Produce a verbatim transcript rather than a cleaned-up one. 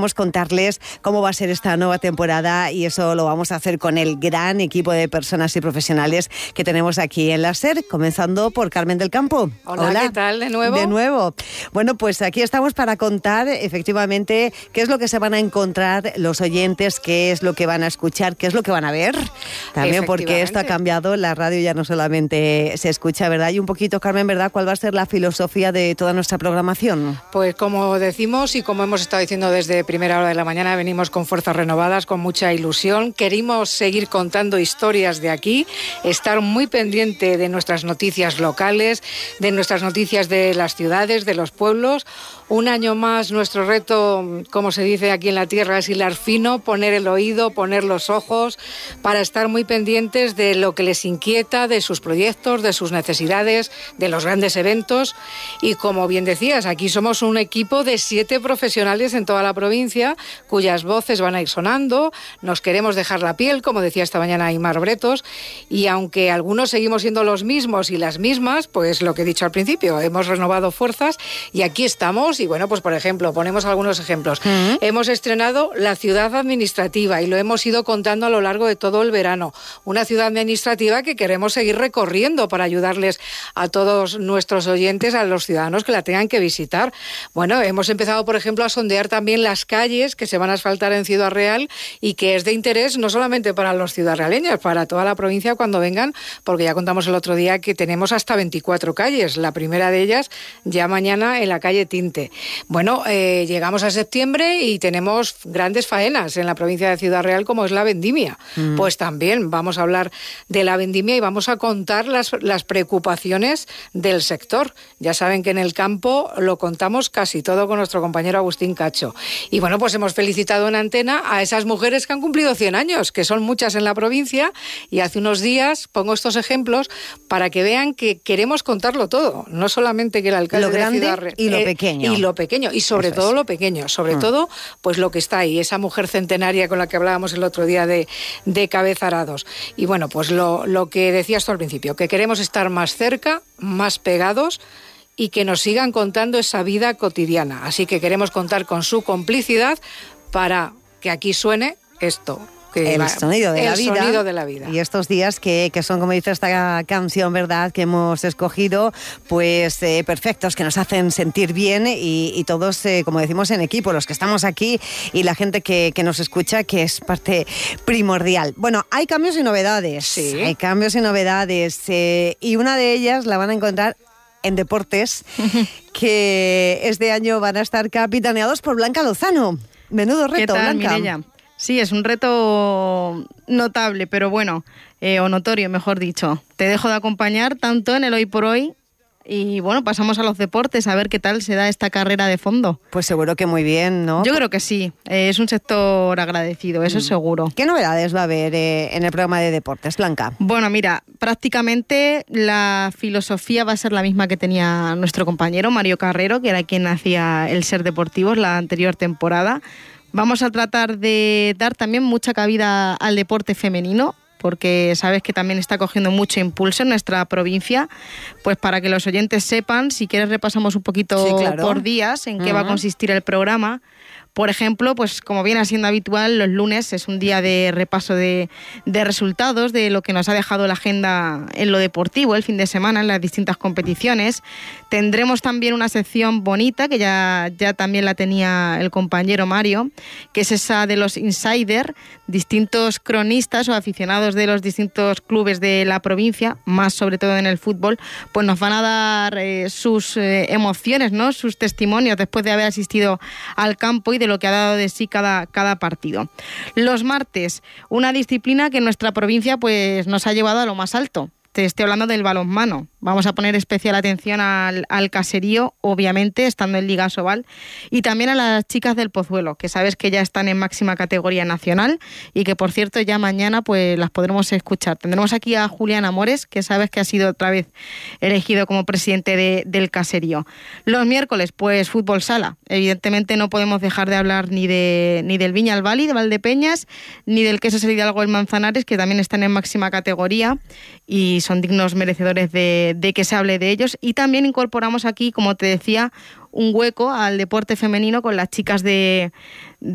queremos contarles cómo va a ser esta nueva temporada y eso lo vamos a hacer con el gran equipo de personas y profesionales que tenemos aquí en la SER, comenzando por Carmen del Campo. Hola, Hola, ¿qué tal? ¿De nuevo? De nuevo. Bueno, pues aquí estamos para contar efectivamente qué es lo que se van a encontrar los oyentes, qué es lo que van a escuchar, qué es lo que van a ver. También porque esto ha cambiado, la radio ya no solamente se escucha, ¿verdad? Y un poquito, Carmen, ¿verdad? ¿Cuál va a ser la filosofía de toda nuestra programación? Pues como decimos y como hemos estado diciendo desde primera hora de la mañana, venimos con fuerzas renovadas, con mucha ilusión. Queremos seguir contando historias de aquí, estar muy pendiente de nuestras noticias locales, de nuestras noticias de las ciudades, de los pueblos. Un año más nuestro reto, como se dice aquí en la tierra, es hilar fino, poner el oído, poner los ojos, para estar muy pendientes de lo que les inquieta, de sus proyectos, de sus necesidades, de los grandes eventos. Y como bien decías, aquí somos un equipo de siete profesionales en toda la provincia, cuyas voces van a ir sonando. Nos queremos dejar la piel, como decía esta mañana Aimar Bretos, y aunque algunos seguimos siendo los mismos y las mismas, pues lo que he dicho al principio, hemos renovado fuerzas y aquí estamos. Y bueno, pues por ejemplo, ponemos algunos ejemplos. Uh-huh. Hemos estrenado la ciudad administrativa y lo hemos ido contando a lo largo de todo el verano. Una ciudad administrativa que queremos seguir recorriendo para ayudarles a todos nuestros oyentes, a los ciudadanos que la tengan que visitar. Bueno, hemos empezado, por ejemplo, a sondear también las calles que se van a asfaltar en Ciudad Real y que es de interés no solamente para los ciudadrealeños, para toda la provincia cuando vengan, porque ya contamos el otro día que tenemos hasta veinticuatro calles. La primera de ellas ya mañana en la calle Tinte. Bueno, eh, llegamos a septiembre y tenemos grandes faenas en la provincia de Ciudad Real, como es la vendimia. Mm. Pues también vamos a hablar de la vendimia y vamos a contar las, las preocupaciones del sector. Ya saben que en el campo lo contamos casi todo con nuestro compañero Agustín Cacho. Y bueno, pues hemos felicitado en antena a esas mujeres que han cumplido cien años, que son muchas en la provincia, y hace unos días pongo estos ejemplos para que vean que queremos contarlo todo, no solamente que el alcalde lo grande de Ciudad Real, y lo eh, pequeño. Y lo pequeño, y sobre Eso todo es. lo pequeño, sobre mm. todo pues lo que está ahí, esa mujer centenaria con la que hablábamos el otro día de, de Cabezarados. Y bueno, pues lo, lo que decías tú al principio, que queremos estar más cerca, más pegados y que nos sigan contando esa vida cotidiana. Así que queremos contar con su complicidad para que aquí suene esto. El, va, sonido, de el la vida, sonido de la vida. Y estos días que, que son, como dice esta canción, ¿verdad?, que hemos escogido, pues eh, perfectos, que nos hacen sentir bien y, y todos, eh, como decimos, en equipo, los que estamos aquí y la gente que, que nos escucha, que es parte primordial. Bueno, hay cambios y novedades. Sí. Hay cambios y novedades. Eh, y una de ellas la van a encontrar en deportes, que este año van a estar capitaneados por Blanca Lozano. Menudo reto, ¿Qué tal, Blanca? Mireia? Sí, es un reto notable, pero bueno, eh, o notorio, mejor dicho. Te dejo de acompañar tanto en el Hoy por Hoy y bueno, pasamos a los deportes, a ver qué tal se da esta carrera de fondo. Pues seguro que muy bien, ¿no? Yo creo que sí, eh, es un sector agradecido, eso mm. es seguro. ¿Qué novedades va a haber eh, en el programa de deportes, Blanca? Bueno, mira, prácticamente la filosofía va a ser la misma que tenía nuestro compañero Mario Carrero, que era quien hacía el Ser Deportivos la anterior temporada. Vamos a tratar de dar también mucha cabida al deporte femenino, porque sabes que también está cogiendo mucho impulso en nuestra provincia, pues para que los oyentes sepan, si quieres repasamos un poquito sí, claro. por días en qué uh-huh. va a consistir el programa. Por ejemplo, pues como viene siendo habitual, los lunes es un día de repaso de, de resultados, de lo que nos ha dejado la agenda en lo deportivo el fin de semana, en las distintas competiciones. Tendremos también una sección bonita, que ya, ya también la tenía el compañero Mario, que es esa de los insider, distintos cronistas o aficionados de los distintos clubes de la provincia, más sobre todo en el fútbol, pues nos van a dar eh, sus eh, emociones, ¿no?, sus testimonios después de haber asistido al campo y de lo que ha dado de sí cada, cada partido. Los martes, una disciplina que en nuestra provincia pues nos ha llevado a lo más alto. Te estoy hablando del balonmano. Vamos a poner especial atención al, al caserío, obviamente, estando en Liga Sobal, y también a las chicas del Pozuelo, que sabes que ya están en máxima categoría nacional y que, por cierto, ya mañana pues las podremos escuchar. Tendremos aquí a Julián Amores, que sabes que ha sido otra vez elegido como presidente de, del caserío. Los miércoles, pues fútbol sala. Evidentemente no podemos dejar de hablar ni de ni del Viñalbali, de Valdepeñas, ni del Quesos El Hidalgo del Manzanares, que también están en máxima categoría y son dignos merecedores de, de que se hable de ellos. Y también incorporamos aquí, como te decía, un hueco al deporte femenino con las chicas de